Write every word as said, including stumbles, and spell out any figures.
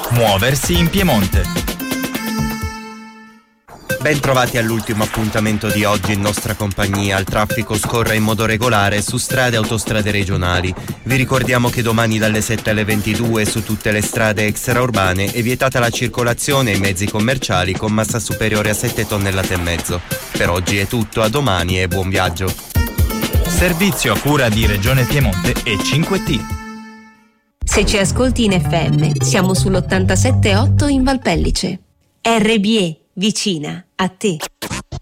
Muoversi in Piemonte. Ben trovati all'ultimo appuntamento di oggi in nostra compagnia. Il traffico scorre in modo regolare su strade e autostrade regionali. Vi ricordiamo che domani dalle sette alle ventidue su tutte le strade extraurbane è vietata la circolazione ai mezzi commerciali con massa superiore a sette tonnellate e mezzo. Per oggi è tutto, a domani e buon viaggio. Servizio a cura di Regione Piemonte e cinque T. Se ci ascolti in F M, siamo sull'ottantasette virgola otto in Valpellice. R B E, vicina a te.